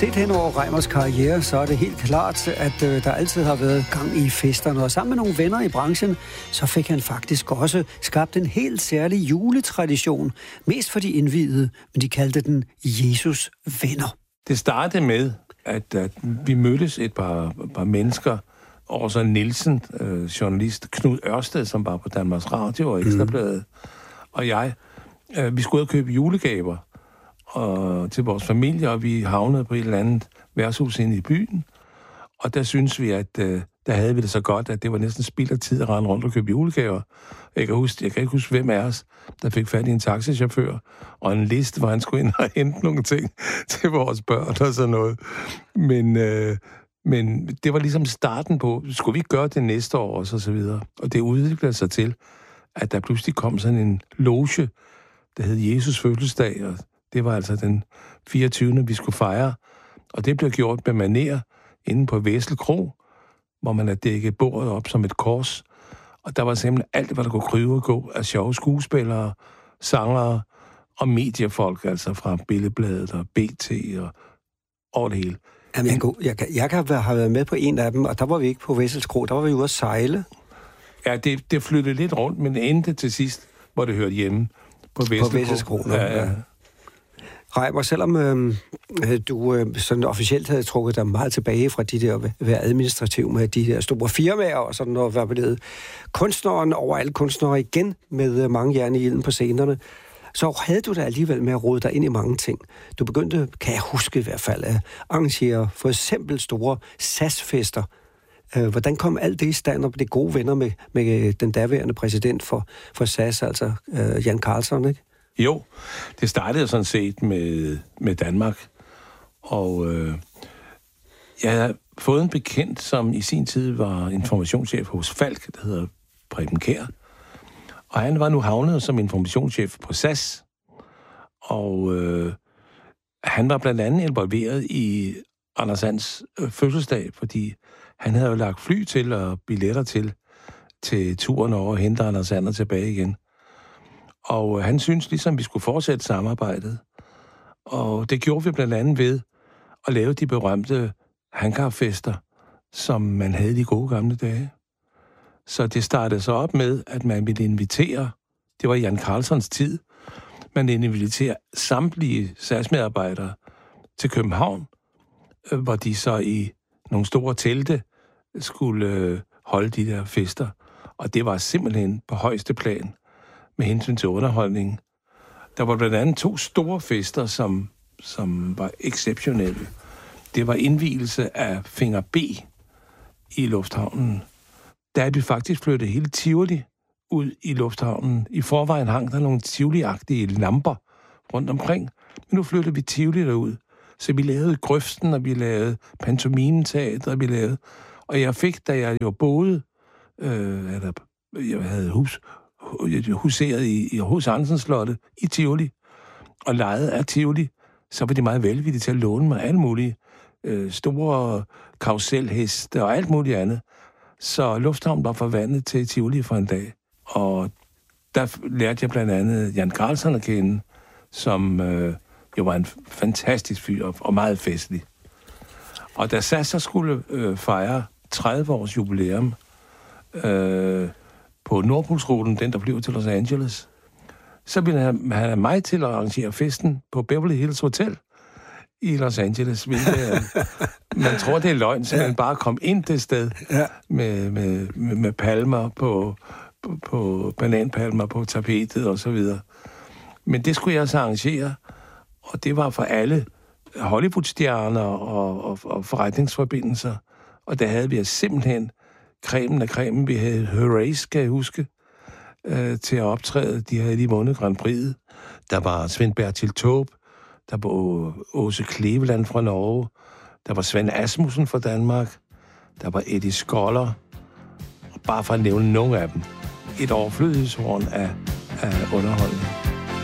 set hen over Reimers karriere, så er det helt klart, at der altid har været gang i festerne. Og sammen med nogle venner i branchen, så fik han faktisk også skabt en helt særlig juletradition. Mest for de indviede, men de kaldte den Jesus Venner. Det startede med, at vi mødtes et par mennesker, og så Nielsen, journalist, Knud Ørsted, som var på Danmarks Radio og Ekstrabladet, og jeg. Vi skulle ud og købe julegaver til vores familie, og vi havnede på et eller andet værtshus inde i byen. Og der synes vi, at der havde vi det så godt, at det var næsten spild af tid at rende rundt og købe julegaver. Jeg kan ikke huske, hvem af os, der fik fat i en taxichauffør og en liste, hvor han skulle ind og hente nogle ting til vores børn og sådan noget. Men det var ligesom starten på, skulle vi ikke gøre det næste år og så videre. Og det udviklede sig til, at der pludselig kom sådan en loge, der hed Jesus fødselsdag, og det var altså den 24. vi skulle fejre. Og det blev gjort med manér inde på Væsel Kro, hvor man havde dækket bordet op som et kors. Og der var simpelthen alt, hvad der kunne krybe og gå af sjove skuespillere, sangere og mediefolk, altså fra Billedbladet og BT og over det hele. Jamen, jeg kan have været med på en af dem, og der var vi ikke på Væsels Kro, der var vi ude at sejle. Ja, det flyttede lidt rundt, men endte til sidst, hvor det hørte hjemme på Væsels Kro. Ja. Reimer, selvom du sådan officielt havde trukket dig meget tilbage fra de der være administrativ med de der store firmaer og sådan noget, var blevet kunstneren over alle kunstnere igen med mange jern i ilden på scenerne, så havde du da alligevel med at rode dig ind i mange ting. Du begyndte, kan jeg huske i hvert fald, at arrangere for eksempel store SAS-fester. Hvordan kom alt det i stand, og det gode venner med den daværende præsident for SAS, altså Jan Carlson, ikke? Jo, det startede sådan set med Danmark, og jeg havde fået en bekendt, som i sin tid var informationschef hos Falk, der hedder Preben Kjær, og han var nu havnet som informationschef på SAS, og han var blandt andet involveret i Anders Sands fødselsdag, fordi han havde jo lagt fly til og billetter til turen over og hente Anders Sand og tilbage igen. Og han syntes ligesom, vi skulle fortsætte samarbejdet. Og det gjorde vi blandt andet ved at lave de berømte hangarfester, som man havde i de gode gamle dage. Så det startede så op med, at man ville invitere, det var Jan Carlsons tid, man ville invitere samtlige SAS-medarbejdere til København, hvor de så i nogle store telte skulle holde de der fester. Og det var simpelthen på højeste plan med hensyn til underholdning. Der var blandt andet 2 store fester, som var exceptionelle. Det var indvielse af Finger B i lufthavnen. Der er vi faktisk flyttet hele Tivoli ud i lufthavnen. I forvejen hang der nogle Tivoli-agtige lamper rundt omkring, men nu flytter vi Tivoli derud. Så vi lavede Grøften, og vi lavede Pantomimeteater, og vi lavede... Og jeg fik, da jeg jo boede, jeg havde huseret hos Hansen Slottet i Tivoli, og lejet af Tivoli, så var de meget velvillige til at låne mig alle mulige store karuselheste og alt muligt andet. Så lufthavnen var forvandlet til Tivoli for en dag. Og der lærte jeg blandt andet Jan Carlson at kende, som jo var en fantastisk fyr og meget festlig. Og da SAS så skulle fejre 30 års jubilæum på Nordpolsruten, den der blev til Los Angeles, så ville han have mig til at arrangere festen på Beverly Hills Hotel i Los Angeles. Man tror, det er løgn, så man bare kom ind det sted med palmer på bananpalmer på tapetet og så videre. Men det skulle jeg så arrangere, og det var for alle Hollywood-stjerner og forretningsforbindelser. Og der havde vi simpelthen cremen af cremen. Vi havde Horace, kan jeg huske, til at optræde. De havde lige vundet Grand Prix. Der var Svend Bertil Taube. Der var Åse Kleveland fra Norge. Der var Svend Asmussen fra Danmark. Der var Eddie Skoller. Og bare for at nævne nogle af dem. Et overflødighedshorn af underholdning.